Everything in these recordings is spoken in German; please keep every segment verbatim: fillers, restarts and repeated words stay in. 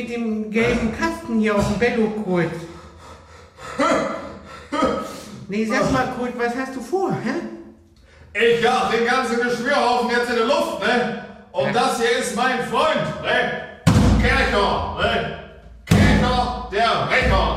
mit dem gelben Kasten hier auf dem Bello, Kurt? Nee, sag mal, Kurt, was hast du vor, hä? Ich jag den ganzen Geschwürhaufen jetzt in die Luft, ne? Und ja. Das hier ist mein Freund, ne? Kercher, ne? Kercher, der Rächer,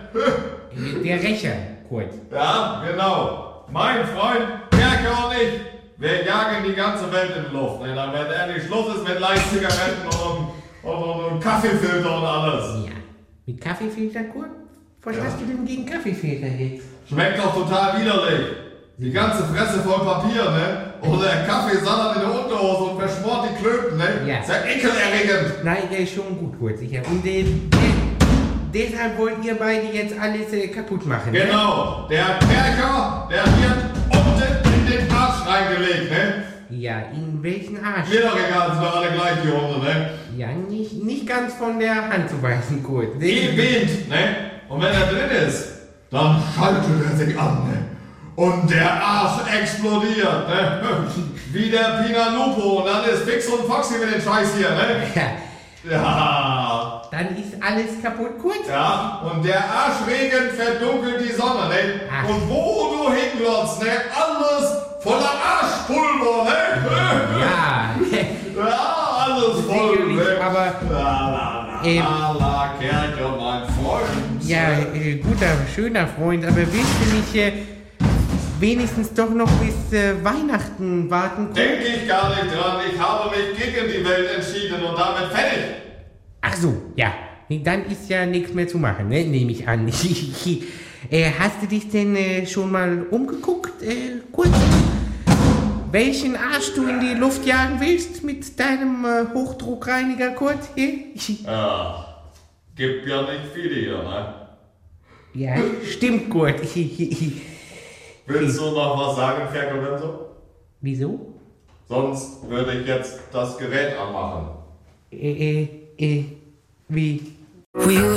ne? Der Rächer, Kurt. Ja, genau. Mein Freund, Kercher und ich, wir jagen die ganze Welt in die Luft, ne? Dann, wenn endlich Schluss ist mit Leichtzigaretten und, und, und, und Kaffeefilter und alles. Ja, mit Kaffeefilter, Kurt? Was ja. hast du denn gegen Kaffeefilter jetzt? Schmeckt doch total widerlich. Die ganze Fresse voll Papier, ne? Oder der Kaffee sandert in der Unterhose und verschmort die Klöten, ne? Ja. Ist ja ekelerregend. Nein, der ist schon gut, Kurt, sicher. Und äh, deshalb wollt ihr beide jetzt alles äh, kaputt machen, ne? Genau. Der Kerker, der wird unten in den Arsch reingelegt, ne? Ja, in welchen Arsch? Mir doch egal, sind doch alle gleich, die Hunde, ne? Ja, nicht, nicht ganz von der Hand zu weisen, Kurt. Wie Wind, ne? Und wenn er drin ist, dann schaltet er sich an, ne? Und der Arsch explodiert, ne? Wie der Pinalupo. Und dann ist Fix und Foxy mit dem Scheiß hier, ne? Ja. Ja. Dann ist alles kaputt, Kurt. Ja, und der Arschregen verdunkelt die Sonne, ne? Ach. Und wo du hinglotzt, ne? Alles voller Arschpulver, ne? Ja. Ja, alles voll, Sicherlich, ne? aber... La, la, la, ähm, la, la, Kerker, mein Freund. Ja, äh, guter, schöner Freund, aber willst du nicht äh, wenigstens doch noch bis äh, Weihnachten warten? Kurt? Denke ich gar nicht dran. Ich habe mich gegen die Welt entschieden und damit fertig. Ach so, ja. Nee, dann ist ja nichts mehr zu machen, ne? Nehme ich an. äh, hast du dich denn äh, schon mal umgeguckt, äh, kurz? Welchen Arsch du in die Luft jagen willst mit deinem äh, Hochdruckreiniger, Kurt? Ja, gibt ja nicht viele hier, ne? Ja, stimmt, Kurt. Willst du noch was sagen, Ferkel? Wieso? Sonst würde ich jetzt das Gerät anmachen. Äh, äh, äh, wie?